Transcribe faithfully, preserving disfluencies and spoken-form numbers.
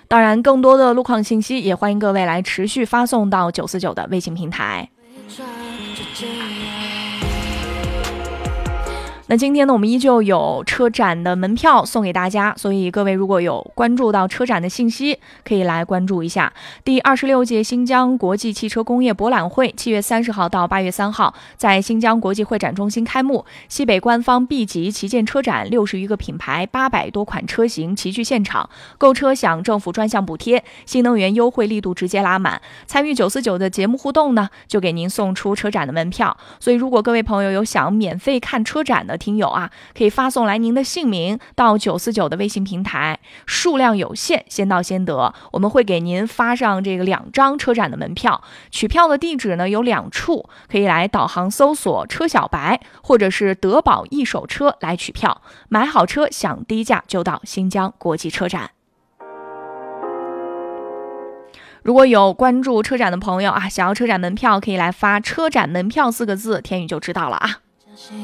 当然，更多的路况信息也欢迎各位来持续发送到九四九的微信平台。那今天呢，我们依旧有车展的门票送给大家，所以各位如果有关注到车展的信息，可以来关注一下。第二十六届新疆国际汽车工业博览会七月三十号到八月三号在新疆国际会展中心开幕，西北官方 B 级旗舰车展，六十余个品牌，八百多款车型齐聚现场，购车享政府专项补贴，新能源优惠力度直接拉满。参与九四九的节目互动呢，就给您送出车展的门票。所以如果各位朋友有想免费看车展的听友啊，可以发送来您的姓名到九四九的微信平台，数量有限，先到先得。我们会给您发上这个两张车展的门票，取票的地址呢有两处，可以来导航搜索车小白或者是德宝一手车来取票，买好车享低价就到新疆国际车展。如果有关注车展的朋友啊，想要车展门票可以来发车展门票四个字，天宇就知道了啊。